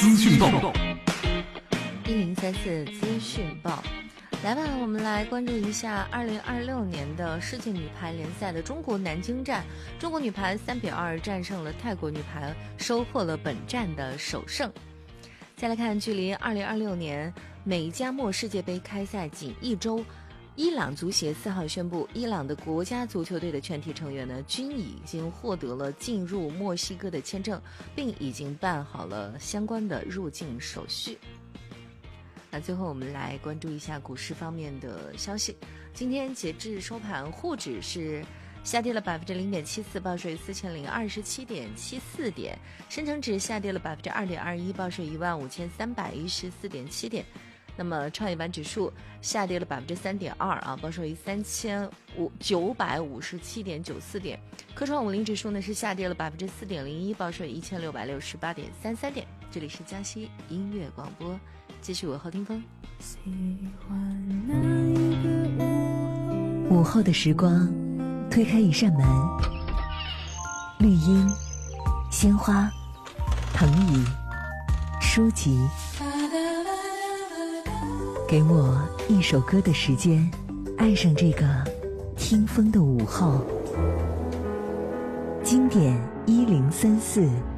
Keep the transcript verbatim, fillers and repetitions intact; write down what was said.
资讯报， 一零三四资讯报，来吧，我们来关注一下二零二六年的世界女排联赛的中国南京站，中国女排三比二战胜了泰国女排，收获了本站的首胜。再来看，距离二零二六年美加墨世界杯开赛仅一周，伊朗足协四号宣布，伊朗的国家足球队的全体成员呢，均已经获得了进入墨西哥的签证，并已经办好了相关的入境手续。那最后我们来关注一下股市方面的消息。今天截至收盘，沪指是下跌了百分之零点七四，报收于四千零二十七点七四点；深成指下跌了百分之二点二一，报收一万五千三百一十四点七点。那么创业板指数下跌了百分之三点二啊，报收于三千五九百五十七点九四点。科创五零指数呢是下跌了百分之四点零一，报收于一千六百六十八点三三点。这里是嘉熙音乐广播，继续午后听风。 午后的时光，推开一扇门，绿荫、鲜花、藤椅、书籍，给我一首歌的时间，爱上这个听风的午后。经典一零三四。